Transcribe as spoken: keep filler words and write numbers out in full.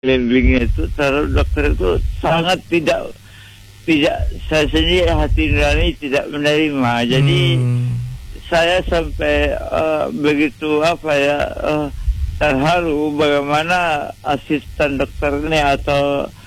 Handlingnya itu terhadap dokter itu sangat tidak tidak saya sendiri hati nurani tidak menerima. Jadi Hmm. saya sampai uh, begitu apa ya uh, terharu bagaimana asisten dokter ini atau